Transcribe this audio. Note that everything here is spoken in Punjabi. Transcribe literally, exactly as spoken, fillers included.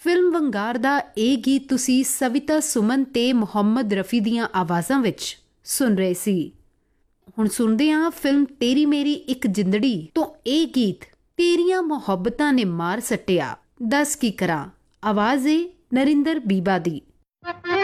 ਫਿਲਮ ਵੰਗਾਰ ਦਾ ਇਹ ਗੀਤ ਤੁਸੀਂ ਸਵਿਤਾ ਸੁਮਨ ਤੇ ਮੁਹੰਮਦ ਰਫੀ ਦੀਆਂ ਆਵਾਜ਼ਾਂ ਵਿੱਚ ਸੁਣ ਰਹੇ ਸੀ। ਹੁਣ ਸੁਣਦੇ ਹਾਂ ਫਿਲਮ ਤੇਰੀ ਮੇਰੀ ਇੱਕ ਜਿੰਦੜੀ ਤੋਂ ਇਹ ਗੀਤ ਤੇਰੀਆਂ ਮੁਹੱਬਤਾਂ ਨੇ ਮਾਰ ਸੱਟਿਆ ਦੱਸ ਕੀ ਕਰਾਂ। ਆਵਾਜ਼ ਏ ਨਰਿੰਦਰ ਬੀਬਾ ਦੀ।